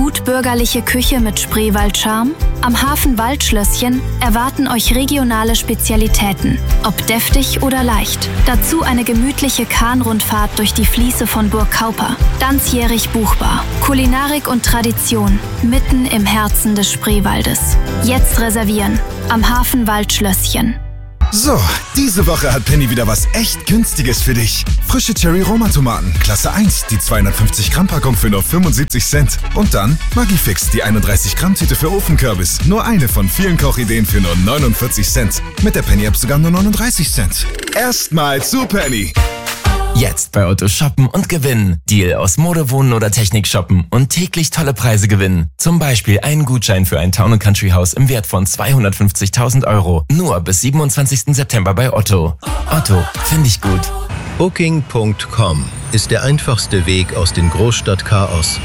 gut bürgerliche Küche mit Spreewald-Charme? Am Hafen Waldschlösschen erwarten euch regionale Spezialitäten, ob deftig oder leicht. Dazu eine gemütliche Kahnrundfahrt durch die Fließe von Burg Kauper. Ganzjährig buchbar. Kulinarik und Tradition mitten im Herzen des Spreewaldes. Jetzt reservieren. Am Hafen Waldschlösschen. So, diese Woche hat Penny wieder was echt Günstiges für dich. Frische Cherry-Roma-Tomaten, Klasse 1, die 250-Gramm-Packung für nur 75 Cent. Und dann Maggi-Fix, die 31-Gramm-Tüte für Ofenkürbis. Nur eine von vielen Kochideen für nur 49 Cent. Mit der Penny-App sogar nur 39 Cent. Erstmal zu Penny. Jetzt bei Otto shoppen und gewinnen. Deal aus Mode, Wohnen oder Technik shoppen und täglich tolle Preise gewinnen. Zum Beispiel einen Gutschein für ein Town & Country Haus im Wert von 250.000 €. Nur bis 27. September bei Otto. Otto, finde ich gut. Booking.com ist der einfachste Weg aus dem Großstadtchaos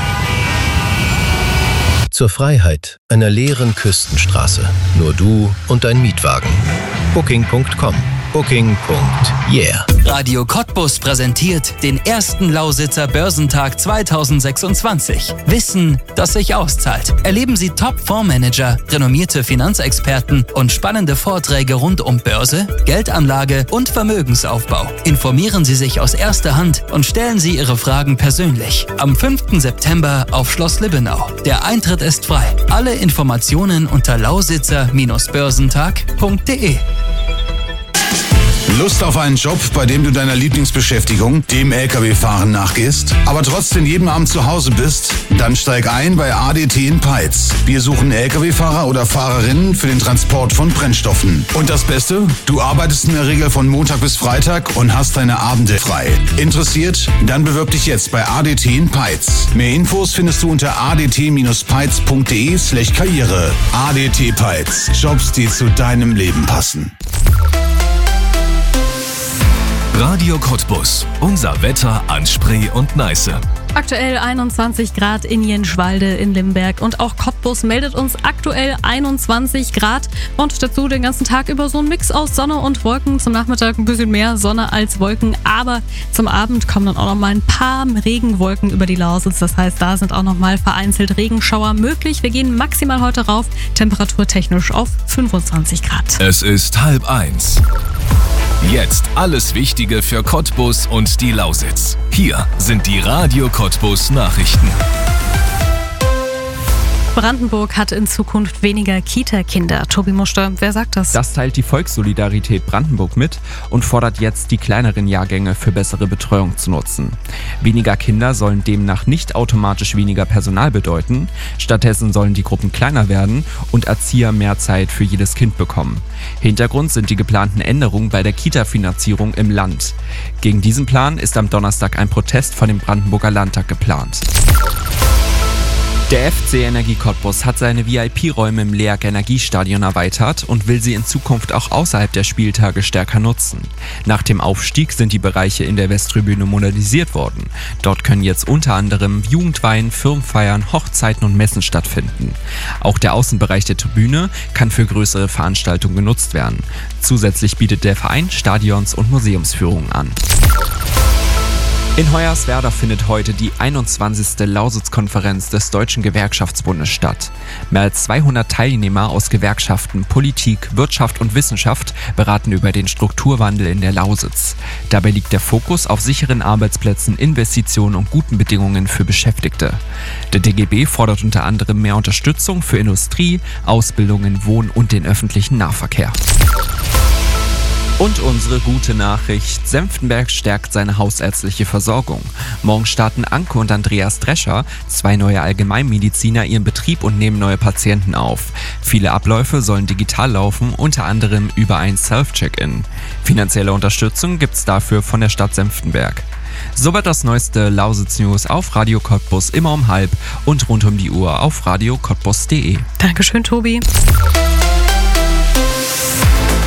zur Freiheit einer leeren Küstenstraße. Nur du und dein Mietwagen. Booking.com. Booking.yeah. Radio Cottbus präsentiert den ersten Lausitzer Börsentag 2026. Wissen, das sich auszahlt. Erleben Sie Top-Fondsmanager, renommierte Finanzexperten und spannende Vorträge rund um Börse, Geldanlage und Vermögensaufbau. Informieren Sie sich aus erster Hand und stellen Sie Ihre Fragen persönlich. Am 5. September auf Schloss Libbenau. Der Eintritt ist frei. Alle Informationen unter lausitzer-börsentag.de. Lust auf einen Job, bei dem du deiner Lieblingsbeschäftigung, dem LKW-Fahren, nachgehst, aber trotzdem jeden Abend zu Hause bist? Dann steig ein bei ADT in Peitz. Wir suchen LKW-Fahrer oder Fahrerinnen für den Transport von Brennstoffen. Und das Beste? Du arbeitest in der Regel von Montag bis Freitag und hast deine Abende frei. Interessiert? Dann bewirb dich jetzt bei ADT in Peitz. Mehr Infos findest du unter adt-peitz.de/karriere. ADT Peitz. Jobs, die zu deinem Leben passen. Radio Cottbus. Unser Wetter an Spree und Neiße. Aktuell 21 Grad in Jenschwalde in Limberg und auch Cottbus meldet uns aktuell 21 Grad und dazu den ganzen Tag über so ein Mix aus Sonne und Wolken. Zum Nachmittag ein bisschen mehr Sonne als Wolken, aber zum Abend kommen dann auch noch mal ein paar Regenwolken über die Lausitz. Das heißt, da sind auch noch mal vereinzelt Regenschauer möglich. Wir gehen maximal heute rauf, temperaturtechnisch auf 25 Grad. Es ist 12:30. Jetzt alles Wichtige für Cottbus und die Lausitz. Hier sind die Radio Cottbus Nachrichten. Brandenburg hat in Zukunft weniger Kita-Kinder. Tobi Muster, wer sagt das? Das teilt die Volkssolidarität Brandenburg mit und fordert jetzt, die kleineren Jahrgänge für bessere Betreuung zu nutzen. Weniger Kinder sollen demnach nicht automatisch weniger Personal bedeuten. Stattdessen sollen die Gruppen kleiner werden und Erzieher mehr Zeit für jedes Kind bekommen. Hintergrund sind die geplanten Änderungen bei der Kita-Finanzierung im Land. Gegen diesen Plan ist am Donnerstag ein Protest vor dem Brandenburger Landtag geplant. Der FC Energie Cottbus hat seine VIP-Räume im LEAG Energiestadion erweitert und will sie in Zukunft auch außerhalb der Spieltage stärker nutzen. Nach dem Aufstieg sind die Bereiche in der Westtribüne modernisiert worden. Dort können jetzt unter anderem Jugendweihen, Firmenfeiern, Hochzeiten und Messen stattfinden. Auch der Außenbereich der Tribüne kann für größere Veranstaltungen genutzt werden. Zusätzlich bietet der Verein Stadions- und Museumsführungen an. In Hoyerswerda findet heute die 21. Lausitz-Konferenz des Deutschen Gewerkschaftsbundes statt. Mehr als 200 Teilnehmer aus Gewerkschaften, Politik, Wirtschaft und Wissenschaft beraten über den Strukturwandel in der Lausitz. Dabei liegt der Fokus auf sicheren Arbeitsplätzen, Investitionen und guten Bedingungen für Beschäftigte. Der DGB fordert unter anderem mehr Unterstützung für Industrie, Ausbildungen, Wohn- und den öffentlichen Nahverkehr. Und unsere gute Nachricht: Senftenberg stärkt seine hausärztliche Versorgung. Morgen starten Anke und Andreas Drescher, 2 neue Allgemeinmediziner, ihren Betrieb und nehmen neue Patienten auf. Viele Abläufe sollen digital laufen, unter anderem über ein Self-Check-In. Finanzielle Unterstützung gibt's dafür von der Stadt Senftenberg. Soweit das neueste Lausitz-News auf Radio Cottbus immer um 12:30 und rund um die Uhr auf radiocottbus.de. Dankeschön, Tobi.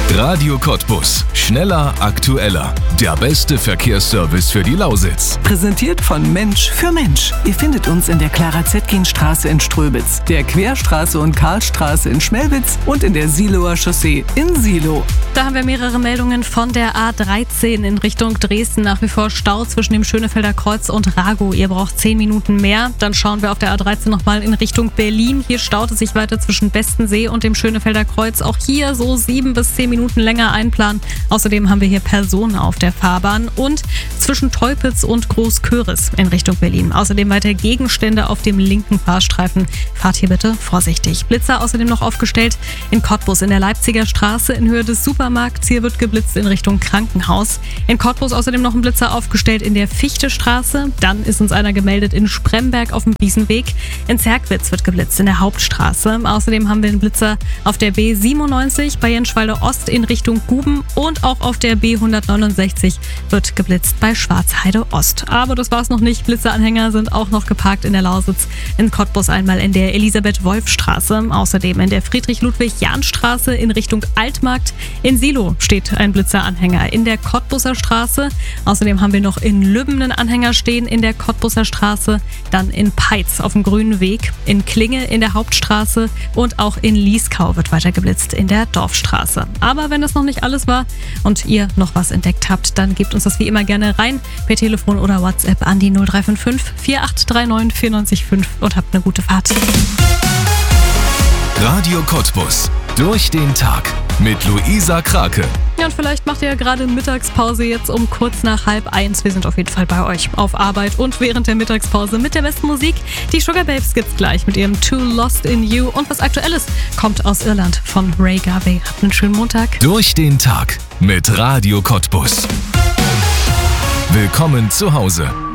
Radio Cottbus. Schneller, aktueller. Der beste Verkehrsservice für die Lausitz. Präsentiert von Mensch für Mensch. Ihr findet uns in der Clara-Zetkin-Straße in Ströbitz, der Querstraße und Karlstraße in Schmelwitz und in der Siloer Chaussee in Silo. Da haben wir mehrere Meldungen von der A13 in Richtung Dresden. Nach wie vor Stau zwischen dem Schönefelder Kreuz und Ragow. Ihr braucht 10 Minuten mehr. Dann schauen wir auf der A13 nochmal in Richtung Berlin. Hier staut es sich weiter zwischen Bestensee und dem Schönefelder Kreuz. Auch hier so 7 bis 10 Minuten länger einplanen. Außerdem haben wir hier Personen auf der Fahrbahn und zwischen Teupitz und Großköris in Richtung Berlin. Außerdem weiter Gegenstände auf dem linken Fahrstreifen. Fahrt hier bitte vorsichtig. Blitzer außerdem noch aufgestellt in Cottbus in der Leipziger Straße in Höhe des Supermarkts. Hier wird geblitzt in Richtung Krankenhaus. In Cottbus außerdem noch ein Blitzer aufgestellt in der Fichtestraße. Dann ist uns einer gemeldet in Spremberg auf dem Wiesenweg. In Zerkwitz wird geblitzt in der Hauptstraße. Außerdem haben wir einen Blitzer auf der B97 bei Jenschwalde Ost in Richtung Guben und auch auf der B169 wird geblitzt bei Schwarzheide Ost. Aber das war's noch nicht. Blitzeranhänger sind auch noch geparkt in der Lausitz. In Cottbus einmal in der Elisabeth-Wolf-Straße. Außerdem in der Friedrich-Ludwig-Jahn-Straße in Richtung Altmarkt. In Silo steht ein Blitzeranhänger in der Cottbuser Straße. Außerdem haben wir noch in Lübben einen Anhänger stehen in der Cottbuser Straße. Dann in Peitz auf dem Grünen Weg. In Klinge in der Hauptstraße. Und auch in Lieskau wird weiter geblitzt in der Dorfstraße. Aber wenn das noch nicht alles war und ihr noch was entdeckt habt, dann gebt uns das wie immer gerne rein per Telefon oder WhatsApp an die 0355 4839 94,5 und habt eine gute Fahrt. Radio Cottbus. Durch den Tag mit Luisa Krake. Ja, und vielleicht macht ihr ja gerade Mittagspause jetzt um kurz nach 12:30. Wir sind auf jeden Fall bei euch auf Arbeit und während der Mittagspause mit der besten Musik. Die Sugar Babes gibt's gleich mit ihrem Too Lost in You. Und was Aktuelles kommt aus Irland von Ray Garvey. Habt einen schönen Montag. Durch den Tag mit Radio Cottbus. Willkommen zu Hause.